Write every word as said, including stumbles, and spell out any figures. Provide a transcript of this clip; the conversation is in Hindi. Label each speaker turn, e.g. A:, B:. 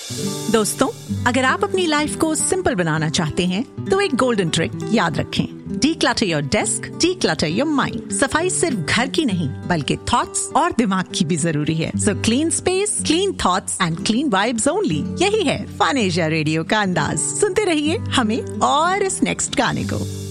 A: दोस्तों, अगर आप अपनी लाइफ को सिंपल बनाना चाहते हैं तो एक गोल्डन ट्रिक याद रखें। Declutter your desk, declutter your mind. सफाई सिर्फ घर की नहीं बल्कि थॉट्स और दिमाग की भी जरूरी है। So clean space, clean thoughts and clean vibes only. यही है फन एशिया रेडियो का अंदाज। सुनते रहिए हमें और इस नेक्स्ट गाने को।